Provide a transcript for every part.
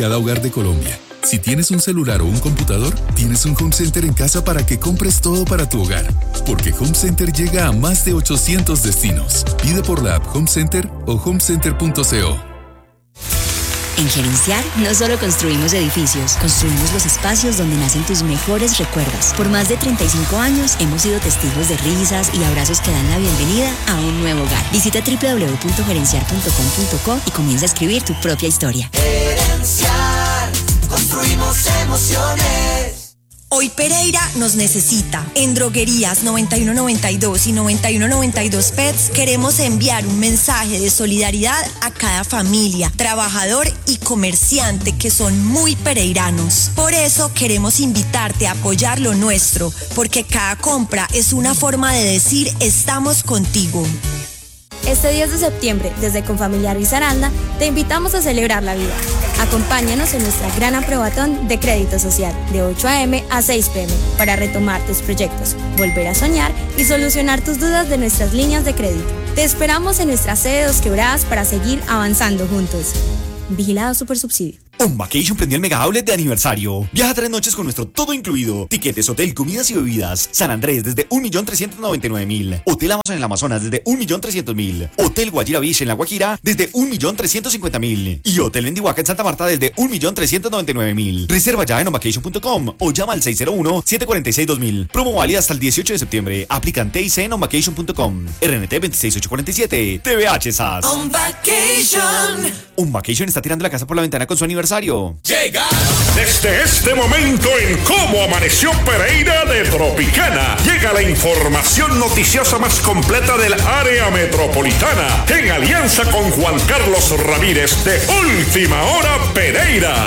Cada hogar de Colombia. Si tienes un celular o un computador, tienes un Home Center en casa para que compres todo para tu hogar. Porque Home Center llega a más de 800 destinos. Pide por la app Home Center o homecenter.co. En Gerenciar no solo construimos edificios, construimos los espacios donde nacen tus mejores recuerdos. Por más de 35 años hemos sido testigos de risas y abrazos que dan la bienvenida a un nuevo hogar. Visita www.gerenciar.com.co y comienza a escribir tu propia historia. Gerenciar, construimos emociones. Hoy Pereira nos necesita. En Droguerías 9192 y 9192 Pets queremos enviar un mensaje de solidaridad a cada familia, trabajador y comerciante que son muy pereiranos. Por eso queremos invitarte a apoyar lo nuestro, porque cada compra es una forma de decir estamos contigo. Este 10 de septiembre, desde Confamiliar Risaralda, te invitamos a celebrar la vida. Acompáñanos en nuestra gran aprobatón de crédito social, de 8 a.m. a 6 p.m., para retomar tus proyectos, volver a soñar y solucionar tus dudas de nuestras líneas de crédito. Te esperamos en nuestra sede Dos Quebradas para seguir avanzando juntos. Vigilado Supersubsidio. Vacation prendió el mega outlet de aniversario. Viaja 3 noches con nuestro todo incluido. Tiquetes, hotel, comidas y bebidas. San Andrés desde 1.399.000. Hotel Amazon en el Amazonas desde 1.300.000. Hotel Guajira Beach en La Guajira desde 1.350.000. Y Hotel Mendihuaca en Santa Marta desde 1.399.000. Reserva ya en onvacation.com o llama al 601-746-2000. Promo válida hasta el 18 de septiembre. Aplican TIC en onvacation.com. RNT 26847. TVH SAS. On Vacation. On Vacation está tirando la casa por la ventana con su aniversario. Llega desde este momento en Cómo Amaneció Pereira de Tropicana. Llega la información noticiosa más completa del área metropolitana, en alianza con Juan Carlos Ramírez de Última Hora Pereira.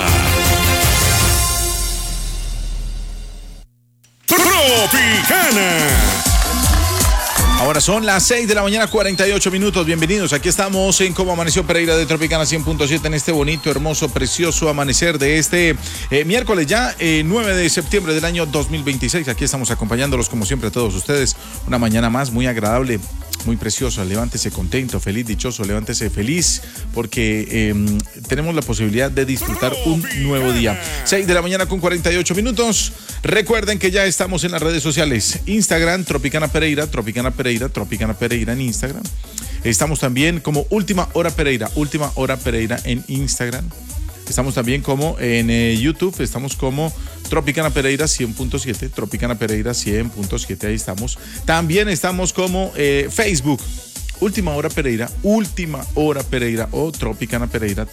Tropicana. Ahora son las 6 de la mañana, 48 minutos. Bienvenidos. Aquí estamos en Cómo Amaneció Pereira de Tropicana 100.7 en este bonito, hermoso, precioso amanecer de este miércoles ya 9 de septiembre del año 2026. Aquí estamos acompañándolos como siempre a todos ustedes. Una mañana más muy agradable, muy preciosa. Levántese contento, feliz, dichoso, levántese feliz porque tenemos la posibilidad de disfrutar un nuevo día. 6 de la mañana con 48 minutos. Recuerden que ya estamos en las redes sociales. Instagram, Tropicana Pereira en Instagram. Estamos también como Última Hora Pereira en Instagram. Estamos también como en YouTube, estamos como Tropicana Pereira 100.7, ahí estamos. También estamos como Facebook, Última Hora Pereira o Tropicana Pereira.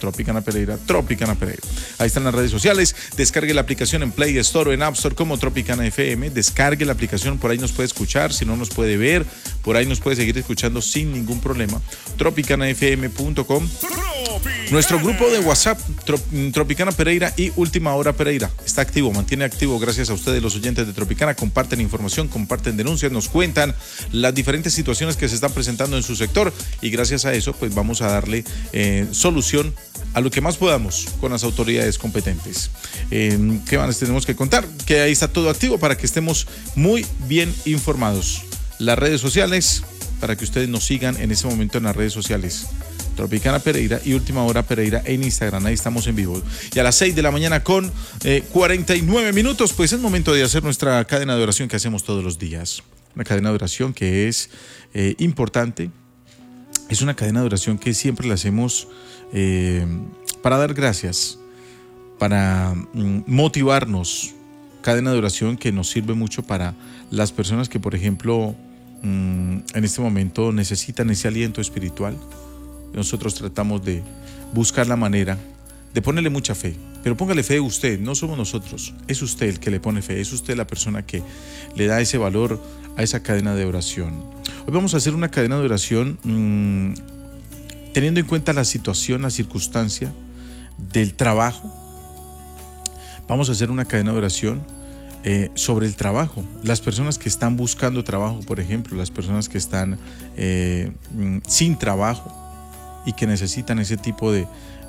Ahí están las redes sociales. Descargue la aplicación en Play Store o en App Store como Tropicana FM. Descargue la aplicación, por ahí nos puede escuchar, si no nos puede ver, por ahí nos puede seguir escuchando sin ningún problema. tropicanafm.com. Nuestro grupo de WhatsApp, Tropicana Pereira y Última Hora Pereira, está activo, mantiene activo gracias a ustedes los oyentes de Tropicana. Comparten información, comparten denuncias, nos cuentan las diferentes situaciones que se están presentando en su sector y gracias a eso pues vamos a darle solución a lo que más podamos con las autoridades competentes. ¿Qué más les tenemos que contar? Que ahí está todo activo para que estemos muy bien informados. Las redes sociales, para que ustedes nos sigan en ese momento en las redes sociales. Tropicana Pereira y Última Hora Pereira en Instagram, ahí estamos en vivo. Y a las 6 de la mañana con 49 minutos, pues es momento de hacer nuestra cadena de oración que hacemos todos los días. Una cadena de oración que es importante, es una cadena de oración que siempre la hacemos para dar gracias, para motivarnos. Cadena de oración que nos sirve mucho para las personas que, por ejemplo, en este momento necesitan ese aliento espiritual. Nosotros tratamos de buscar la manera de ponerle mucha fe, pero póngale fe usted, no somos nosotros, es usted el que le pone fe, es usted la persona que le da ese valor a esa cadena de oración. Hoy vamos a hacer una cadena de oración teniendo en cuenta la situación, la circunstancia del trabajo. Vamos a hacer una cadena de oración sobre el trabajo, las personas que están buscando trabajo, por ejemplo, las personas que están sin trabajo y que necesitan ese tipo de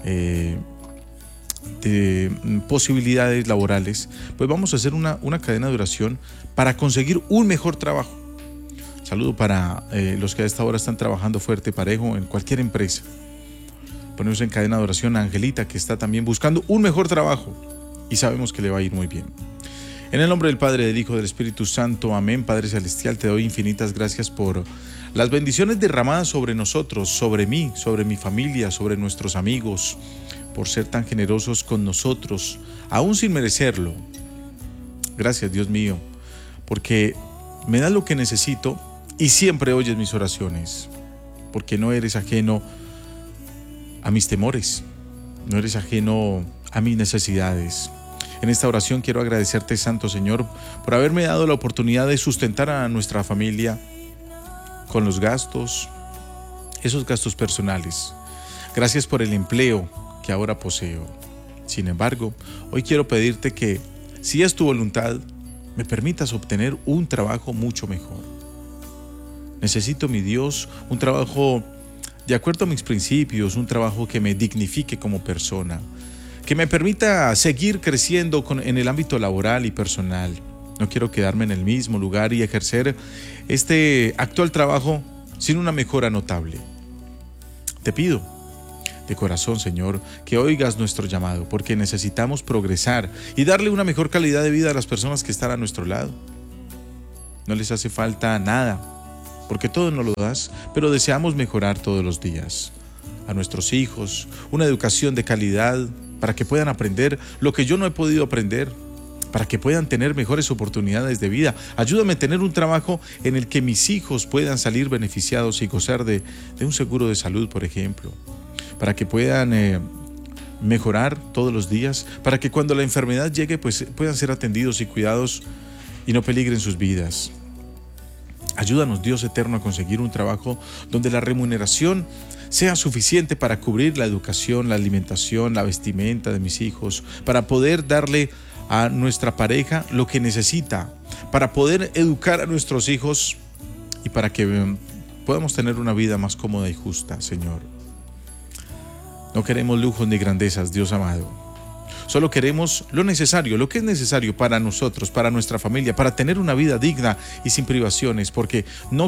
posibilidades laborales, pues vamos a hacer una cadena de oración para conseguir un mejor trabajo. Saludo para los que a esta hora están trabajando fuerte, parejo, en cualquier empresa. Ponemos en cadena de oración a Angelita, que está también buscando un mejor trabajo y sabemos que le va a ir muy bien. En el nombre del Padre, del Hijo, del Espíritu Santo. Amén. Padre Celestial, te doy infinitas gracias por las bendiciones derramadas sobre nosotros, sobre mí, sobre mi familia, sobre nuestros amigos, por ser tan generosos con nosotros, aún sin merecerlo. Gracias, Dios mío, porque me das lo que necesito y siempre oyes mis oraciones, porque no eres ajeno a mis temores, no eres ajeno a mis necesidades. En esta oración quiero agradecerte, Santo Señor, por haberme dado la oportunidad de sustentar a nuestra familia con los gastos, esos gastos personales. Gracias por el empleo que ahora poseo. Sin embargo, hoy quiero pedirte que, si es tu voluntad, me permitas obtener un trabajo mucho mejor. Necesito, mi Dios, un trabajo de acuerdo a mis principios, un trabajo que me dignifique como persona, que me permita seguir creciendo en el ámbito laboral y personal. No quiero quedarme en el mismo lugar y ejercer este actual trabajo sin una mejora notable. Te pido de corazón, Señor, que oigas nuestro llamado, porque necesitamos progresar y darle una mejor calidad de vida a las personas que están a nuestro lado. No les hace falta nada, porque todo nos lo das, pero deseamos mejorar todos los días. A nuestros hijos, una educación de calidad, para que puedan aprender lo que yo no he podido aprender, para que puedan tener mejores oportunidades de vida. Ayúdame a tener un trabajo en el que mis hijos puedan salir beneficiados y gozar de un seguro de salud, por ejemplo, para que puedan mejorar todos los días, para que cuando la enfermedad llegue pues puedan ser atendidos y cuidados y no peligren sus vidas. Ayúdanos, Dios eterno, a conseguir un trabajo donde la remuneración sea suficiente para cubrir la educación, la alimentación, la vestimenta de mis hijos, para poder darle a nuestra pareja lo que necesita, para poder educar a nuestros hijos y para que podamos tener una vida más cómoda y justa, Señor. No queremos lujos ni grandezas, Dios amado. Solo queremos lo necesario, lo que es necesario para nosotros, para nuestra familia, para tener una vida digna y sin privaciones, porque no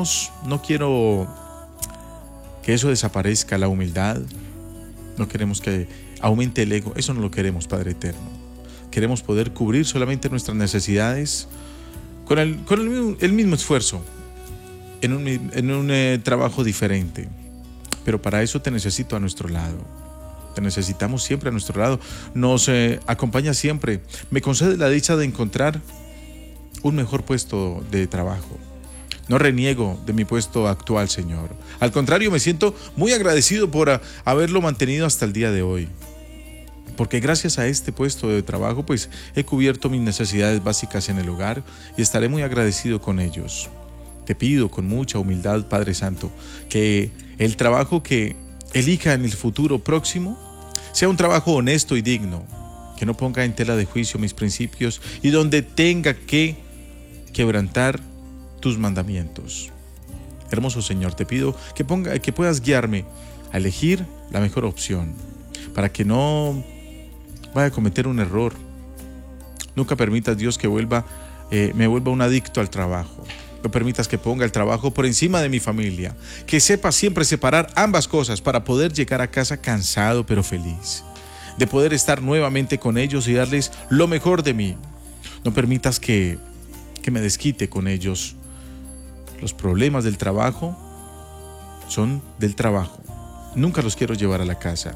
quiero que eso desaparezca, la humildad, no queremos que aumente el ego, eso no lo queremos, Padre Eterno. Queremos poder cubrir solamente nuestras necesidades con el mismo esfuerzo, en un trabajo diferente. Pero para eso te necesito a nuestro lado. Te necesitamos siempre a nuestro lado. Nos acompaña siempre. Me concede la dicha de encontrar un mejor puesto de trabajo. No reniego de mi puesto actual, Señor. Al contrario, me siento muy agradecido por haberlo mantenido hasta el día de hoy. Porque gracias a este puesto de trabajo, pues he cubierto mis necesidades básicas en el hogar y estaré muy agradecido con ellos. Te pido con mucha humildad, Padre Santo, que el trabajo que elija en el futuro próximo sea un trabajo honesto y digno, que no ponga en tela de juicio mis principios y donde tenga que quebrantar tus mandamientos. Hermoso Señor, te pido que puedas guiarme a elegir la mejor opción, para que no vaya a cometer un error. Nunca permitas, Dios, que me vuelva un adicto al trabajo. No permitas que ponga el trabajo por encima de mi familia, que sepa siempre separar ambas cosas para poder llegar a casa cansado pero feliz, de poder estar nuevamente con ellos y darles lo mejor de mí. No permitas que me desquite con ellos. Los problemas del trabajo son del trabajo. Nunca los quiero llevar a la casa.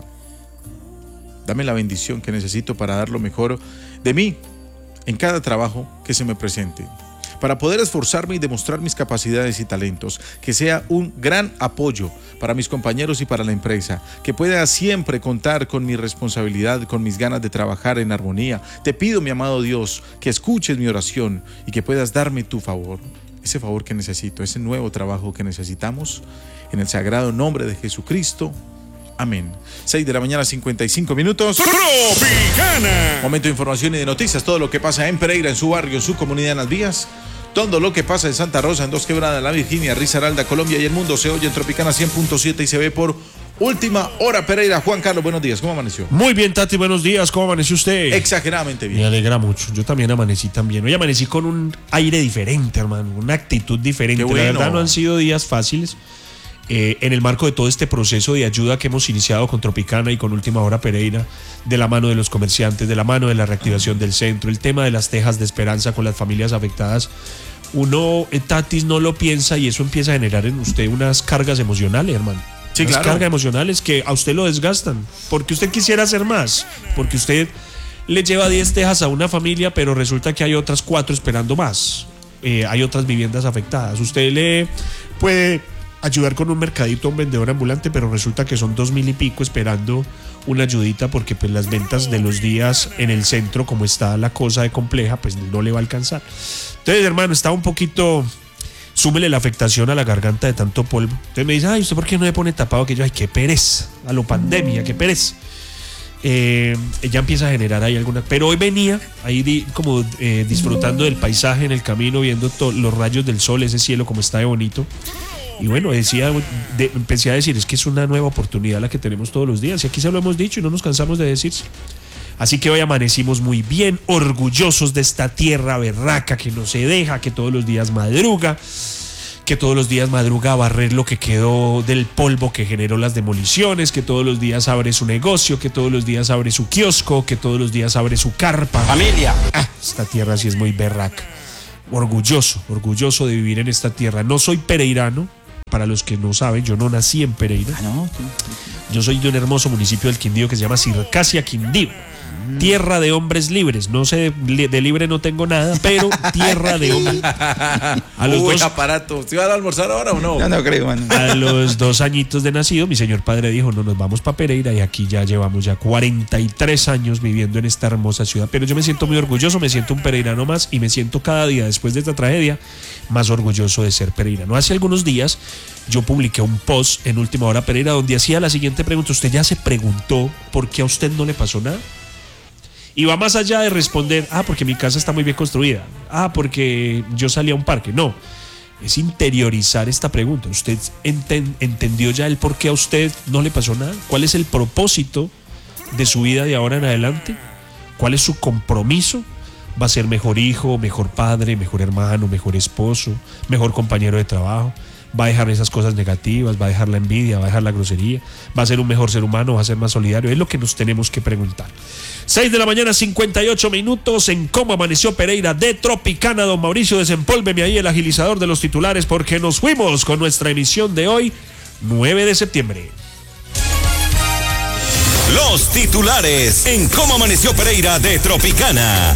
Dame la bendición que necesito para dar lo mejor de mí en cada trabajo que se me presente, para poder esforzarme y demostrar mis capacidades y talentos, que sea un gran apoyo para mis compañeros y para la empresa, que pueda siempre contar con mi responsabilidad, con mis ganas de trabajar en armonía. Te pido, mi amado Dios, que escuches mi oración y que puedas darme tu favor, ese favor que necesito, ese nuevo trabajo que necesitamos, en el sagrado nombre de Jesucristo. Amén. 6 de la mañana, 55 minutos. Tropicana. Momento de información y de noticias. Todo lo que pasa en Pereira, en su barrio, en su comunidad, en las vías. Todo lo que pasa en Santa Rosa, en Dos Quebradas, La Virginia, Risaralda, Colombia y el mundo se oye en Tropicana 100.7 y se ve por Última Hora Pereira. Juan Carlos, buenos días. ¿Cómo amaneció? Muy bien, Tati, buenos días. ¿Cómo amaneció usted? Exageradamente bien. Me alegra mucho. Yo también amanecí también. Hoy amanecí con un aire diferente, hermano. Una actitud diferente. Qué bueno. La verdad no han sido días fáciles. en el marco de todo este proceso de ayuda que hemos iniciado con Tropicana y con Última Hora Pereira, de la mano de los comerciantes, de la mano de la reactivación del centro, el tema de las tejas de esperanza con las familias afectadas, uno, Tatis, no lo piensa y eso empieza a generar en usted unas cargas emocionales, hermano. Sí, unas claro. cargas emocionales que a usted lo desgastan, porque usted quisiera hacer más, porque usted le lleva 10 tejas a una familia, pero resulta que hay otras 4 esperando más. Hay otras viviendas afectadas. Usted le puede ayudar con un mercadito a un vendedor ambulante, pero resulta que son 2,000 y pico esperando una ayudita porque pues las ventas de los días en el centro, como está la cosa de compleja, pues no le va a alcanzar. Entonces, hermano, está un poquito... Súmele la afectación a la garganta de tanto polvo. Entonces me dice, ay, ¿usted por qué no me pone tapado? Que yo, ay, qué pereza, a lo pandemia, qué pereza. Ella empieza a generar ahí alguna... Pero hoy venía ahí disfrutando del paisaje en el camino, viendo los rayos del sol, ese cielo como está de bonito. Y bueno, empecé a decir, es que es una nueva oportunidad la que tenemos todos los días. Y aquí se lo hemos dicho y no nos cansamos de decirse. Así que hoy amanecimos muy bien, orgullosos de esta tierra berraca que no se deja, que todos los días madruga a barrer lo que quedó del polvo que generó las demoliciones, que todos los días abre su negocio, que todos los días abre su kiosco, que todos los días abre su carpa. Familia. Esta tierra sí es muy berraca. Orgulloso de vivir en esta tierra. No soy pereirano, para los que no saben, yo no nací en Pereira. Yo soy de un hermoso municipio del Quindío que se llama Circasia, Quindío. Tierra de hombres libres. No sé, de libre no tengo nada, pero tierra de hombres. A los dos aparato. ¿Se van a almorzar ahora o no? No creo, mano. A los 2 añitos de nacido, mi señor padre dijo, no, nos vamos para Pereira y aquí ya llevamos 43 años viviendo en esta hermosa ciudad. Pero yo me siento muy orgulloso, me siento un pereirano más y me siento cada día, después de esta tragedia, más orgulloso de ser pereirano. Hace algunos días yo publiqué un post en Última Hora Pereira donde hacía la siguiente pregunta. ¿Usted ya se preguntó por qué a usted no le pasó nada? Y va más allá de responder, porque mi casa está muy bien construida, porque yo salí a un parque. No, es interiorizar esta pregunta. ¿Usted entendió ya el por qué a usted no le pasó nada? ¿Cuál es el propósito de su vida de ahora en adelante? ¿Cuál es su compromiso? ¿Va a ser mejor hijo, mejor padre, mejor hermano, mejor esposo, mejor compañero de trabajo? ¿Va a dejar esas cosas negativas? ¿Va a dejar la envidia? ¿Va a dejar la grosería? ¿Va a ser un mejor ser humano? ¿Va a ser más solidario? Es lo que nos tenemos que preguntar. 6:58 a.m. en Cómo Amaneció Pereira de Tropicana. Don Mauricio, desempólveme ahí el agilizador de los titulares porque nos fuimos con nuestra emisión de hoy, 9 de septiembre. Los titulares en Cómo Amaneció Pereira de Tropicana.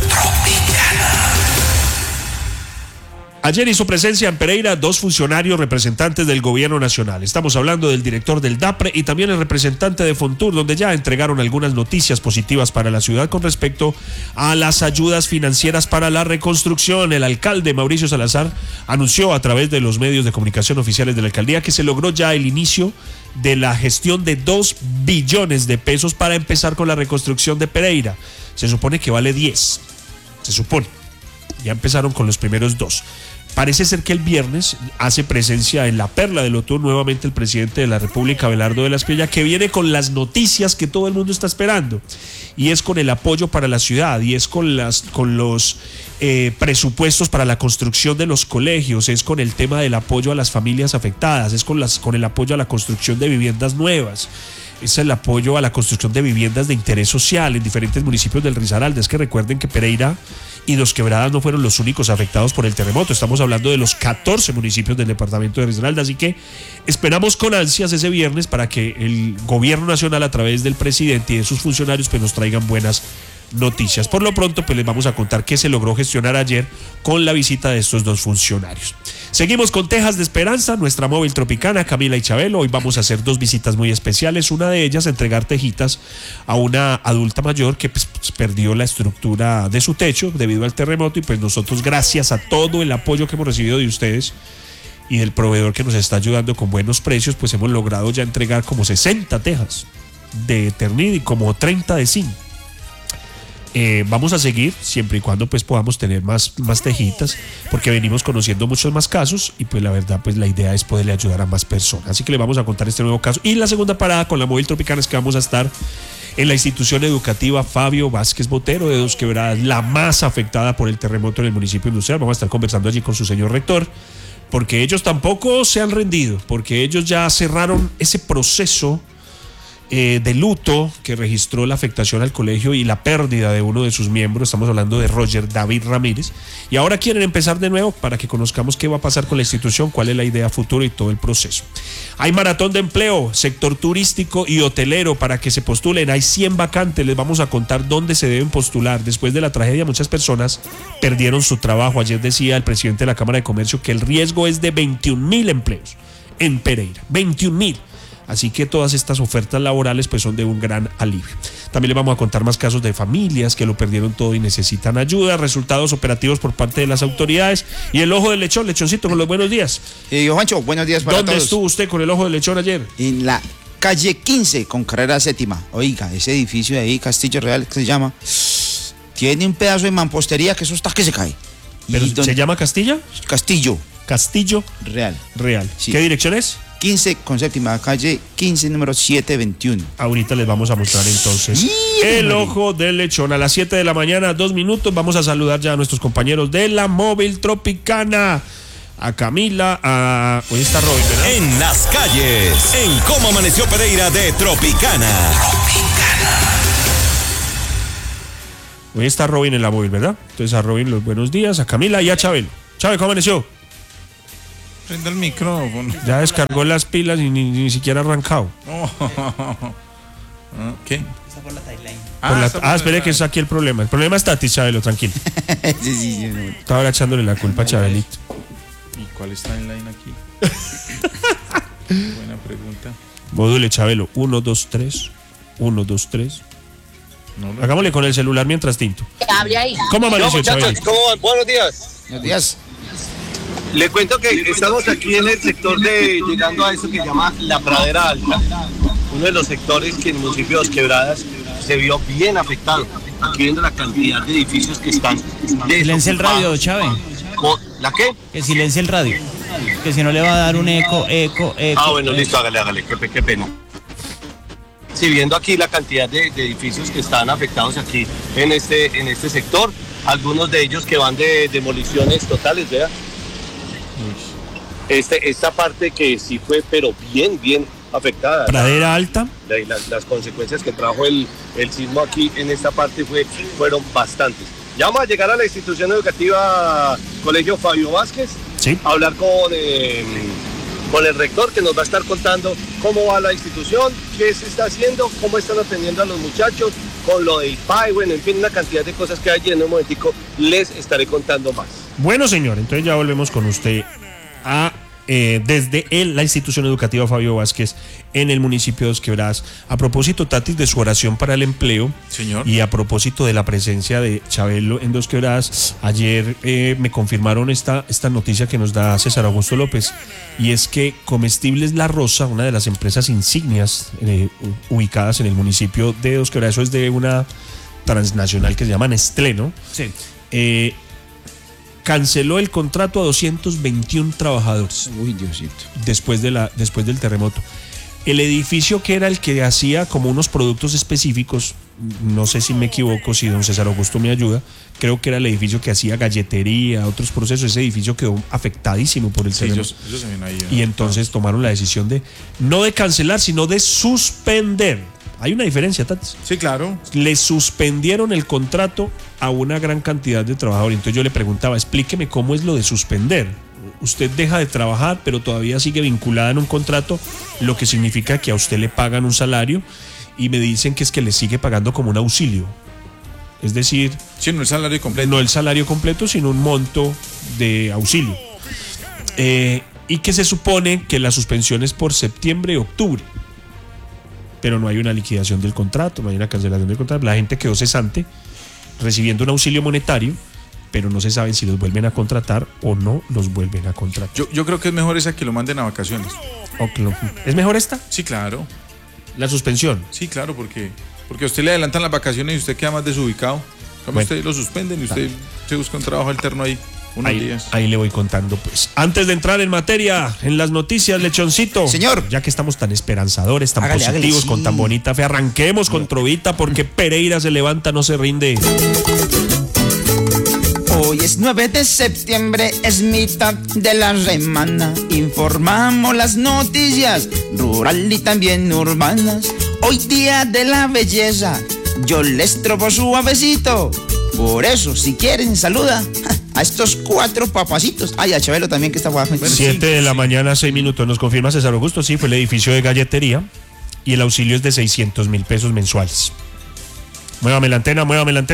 Ayer hizo presencia en Pereira 2 funcionarios representantes del gobierno nacional. Estamos hablando del director del DAPRE y también el representante de Fontur, donde ya entregaron algunas noticias positivas para la ciudad con respecto a las ayudas financieras para la reconstrucción. El alcalde Mauricio Salazar anunció a través de los medios de comunicación oficiales de la alcaldía que se logró ya el inicio de la gestión de 2 billones de pesos para empezar con la reconstrucción de Pereira. Se supone que vale 10. Se supone. Ya empezaron con los primeros 2. Parece ser que el viernes hace presencia en la Perla del Otú nuevamente el presidente de la República, Abelardo de la Espriella, que viene con las noticias que todo el mundo está esperando. Y es con el apoyo para la ciudad, y es con los presupuestos para la construcción de los colegios, es con el tema del apoyo a las familias afectadas, es con el apoyo a la construcción de viviendas nuevas. Es el apoyo a la construcción de viviendas de interés social en diferentes municipios del Risaralda. Es que recuerden que Pereira y Dos Quebradas no fueron los únicos afectados por el terremoto. Estamos hablando de los 14 municipios del departamento de Risaralda. Así que esperamos con ansias ese viernes para que el gobierno nacional, a través del presidente y de sus funcionarios, pues nos traigan buenas noticias. Por lo pronto, pues les vamos a contar qué se logró gestionar ayer con la visita de estos 2 funcionarios. Seguimos con Tejas de Esperanza, nuestra móvil tropicana, Camila y Chabelo. Hoy vamos a hacer 2 visitas muy especiales. Una de ellas, entregar tejitas a una adulta mayor que pues perdió la estructura de su techo debido al terremoto, y pues nosotros, gracias a todo el apoyo que hemos recibido de ustedes y del proveedor que nos está ayudando con buenos precios, pues hemos logrado ya entregar como 60 tejas de Eternid y como 30 de zinc. Vamos a seguir siempre y cuando pues podamos tener más tejitas, porque venimos conociendo muchos más casos y pues la verdad pues la idea es poderle ayudar a más personas. Así que le vamos a contar este nuevo caso. Y la segunda parada con la móvil tropicana es que vamos a estar en la institución educativa Fabio Vázquez Botero de Dos Quebradas, la más afectada por el terremoto en el municipio industrial. Vamos a estar conversando allí con su señor rector, porque ellos tampoco se han rendido, porque ellos ya cerraron ese proceso de luto que registró la afectación al colegio y la pérdida de uno de sus miembros. Estamos hablando de Roger David Ramírez, y ahora quieren empezar de nuevo para que conozcamos qué va a pasar con la institución, cuál es la idea futura y todo el proceso. Hay maratón de empleo, sector turístico y hotelero para que se postulen. Hay 100 vacantes, les vamos a contar dónde se deben postular. Después de la tragedia, muchas personas perdieron su trabajo. Ayer decía el presidente de la Cámara de Comercio que el riesgo es de 21.000 empleos en Pereira, 21.000. Así que todas estas ofertas laborales pues son de un gran alivio. También les vamos a contar más casos de familias que lo perdieron todo y necesitan ayuda, resultados operativos por parte de las autoridades y el ojo del lechón. Lechoncito, con los buenos días. Juancho, buenos días para todos. ¿Dónde estuvo usted con el ojo del lechón ayer? En la calle 15 con carrera 7ª. Oiga, ese edificio de ahí, Castillo Real, que se llama, tiene un pedazo de mampostería que eso está que se cae. ¿Pero se llama Castilla? Castillo Real. Sí. ¿Qué dirección es? 15 con 7ª, calle 15, número 721. Ahorita les vamos a mostrar entonces el ojo del lechón. A las 7 de la mañana, 2 minutos, vamos a saludar ya a nuestros compañeros de la Móvil Tropicana. A Camila, hoy está Robin, ¿verdad? En las calles, en Cómo Amaneció Pereira de Tropicana. Hoy está Robin en la Móvil, ¿verdad? Entonces a Robin los buenos días, a Camila y a Chabel. Chabel, ¿cómo amaneció? Prenda el micrófono. Ya descargó las pilas y ni siquiera ha arrancado. ¿Qué? Está por la timeline. Espere que es aquí el problema. El problema está a ti, Chabelo, tranquilo. Sí. Estaba ahora echándole la culpa a Chabelito. ¿Y cuál es timeline aquí? Buena pregunta. Módule, Chabelo. 1, 2, 3. 1, 2, 3. Hagámosle con el celular mientras tinto. Hable ahí. ¿Cómo amaneció, Chabelo? ¿Cómo van? Buenos días. Buenos días. Le cuento que estamos aquí en el sector llegando a eso que llama la Pradera Alta, uno de los sectores que en el municipio de Dos Quebradas se vio bien afectado. Aquí viendo la cantidad de edificios que están Silencia el radio, Chávez. ¿La qué? Que silencie el radio, que si no le va a dar un eco. Bueno, listo, hágale, qué pena. Sí, viendo aquí la cantidad de edificios que están afectados aquí en este sector, algunos de ellos que van de demoliciones totales, vea. Esta parte que sí fue, pero bien afectada. Pradera Alta. Las consecuencias que trajo el sismo aquí en esta parte fueron bastantes. Ya vamos a llegar a la institución educativa Colegio Fabio Vázquez, sí, a hablar con el rector, que nos va a estar contando cómo va la institución, qué se está haciendo, cómo están atendiendo a los muchachos, con lo del PAE, bueno, en fin, una cantidad de cosas que hay. En un momentico les estaré contando más. Bueno, señor, entonces ya volvemos con usted desde la institución educativa Fabio Vázquez en el municipio de Dos Quebradas. A propósito, Tatis, de su oración para el empleo, señor, y a propósito de la presencia de Chabelo en Dos Quebradas, ayer me confirmaron esta noticia que nos da César Augusto López, y es que Comestibles La Rosa, una de las empresas insignias ubicadas en el municipio de Dos Quebradas, eso es de una transnacional que se llama Nestlé, ¿no? Sí. Canceló el contrato a 221 trabajadores. Uy, Diosito. Después del terremoto. El edificio que era el que hacía como unos productos específicos, no sé si me equivoco, si don César Augusto me ayuda, creo que era el edificio que hacía galletería, otros procesos. Ese edificio quedó afectadísimo por el terremoto. Ellos se ven ahí, y entonces tomaron la decisión no de cancelar, sino de suspender. Hay una diferencia, Tatis. Sí, claro. Le suspendieron el contrato a una gran cantidad de trabajadores. Entonces yo le preguntaba, explíqueme cómo es lo de suspender. Usted deja de trabajar, pero todavía sigue vinculada en un contrato, lo que significa que a usted le pagan un salario, y me dicen que es que le sigue pagando como un auxilio. Es decir, sí, no el salario completo. No el salario completo, sino un monto de auxilio. Y que se supone que la suspensión es por septiembre y octubre. Pero no hay una liquidación del contrato, no hay una cancelación del contrato. La gente quedó cesante, recibiendo un auxilio monetario, pero no se sabe si los vuelven a contratar o no los vuelven a contratar. Yo creo que es mejor esa que lo manden a vacaciones. ¿Es mejor esta? Sí, claro. ¿La suspensión? Sí, claro, porque a usted le adelantan las vacaciones y usted queda más desubicado. Como usted lo suspenden y usted se busca un trabajo alterno ahí. Ahí le voy contando, pues. Antes de entrar en materia, en las noticias, Lechoncito. Señor. Ya que estamos tan esperanzadores, tan positivos, con tan bonita fe, arranquemos con Trovita, porque Pereira se levanta, no se rinde. Hoy es 9 de septiembre, es mitad de la semana. Informamos las noticias, rural y también urbanas. Hoy día de la belleza, yo les tropo suavecito. Por eso, si quieren, saluda a estos 4 papacitos. Ay, a Chabelo también, que está guapo. 7 de la mañana, 6 minutos. Nos confirma César Augusto. Sí, fue el edificio de galletería. Y el auxilio es de 600.000 pesos mensuales. Muévame la antena.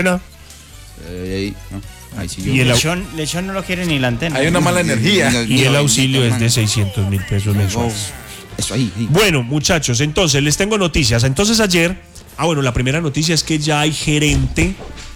Ahí sí Y el Lechón no lo quiere ni la antena. Hay una mala energía. Y el auxilio es de 600.000 pesos mensuales. Eso ahí. Bueno, muchachos, entonces les tengo noticias. Entonces ayer, la primera noticia es que ya hay gerente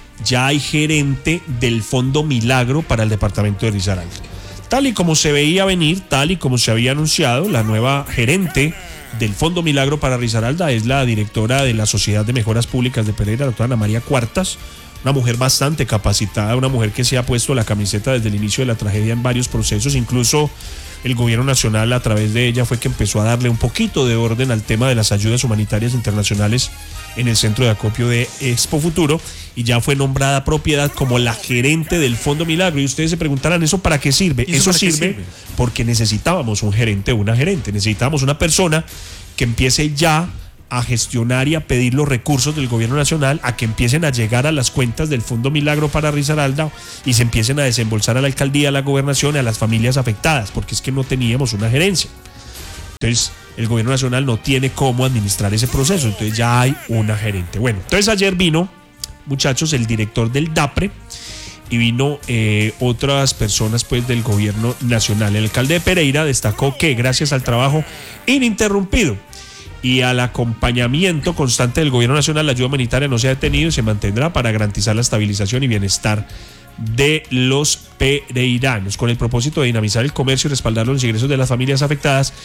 del Fondo Milagro para el departamento de Risaralda. Tal y como se veía venir, tal y como se había anunciado, la nueva gerente del Fondo Milagro para Risaralda es la directora de la Sociedad de Mejoras Públicas de Pereira, la doctora Ana María Cuartas, una mujer bastante capacitada, una mujer que se ha puesto la camiseta desde el inicio de la tragedia en varios procesos, incluso el gobierno nacional a través de ella fue que empezó a darle un poquito de orden al tema de las ayudas humanitarias internacionales en el centro de acopio de Expo Futuro y ya fue nombrada propiedad como la gerente del Fondo Milagro. Y ustedes se preguntarán, ¿eso para qué sirve? Eso sirve porque necesitábamos un gerente o una gerente, necesitábamos una persona que empiece ya a gestionar y a pedir los recursos del gobierno nacional, a que empiecen a llegar a las cuentas del Fondo Milagro para Risaralda y se empiecen a desembolsar a la alcaldía, a la gobernación y a las familias afectadas, porque es que no teníamos una gerencia. Entonces, el gobierno nacional no tiene cómo administrar ese proceso, entonces ya hay una gerente. Bueno, entonces ayer vino, muchachos, el director del DAPRE y vino otras personas pues del gobierno nacional. El alcalde de Pereira destacó que gracias al trabajo ininterrumpido y al acompañamiento constante del gobierno nacional, la ayuda humanitaria no se ha detenido y se mantendrá para garantizar la estabilización y bienestar de los pereiranos. Con el propósito de dinamizar el comercio y respaldar los ingresos de las familias afectadas,